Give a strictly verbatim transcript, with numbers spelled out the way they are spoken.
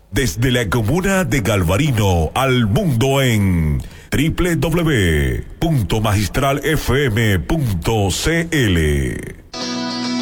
Desde la comuna de Galvarino al mundo en doble u doble u doble u punto magistral f m punto c l.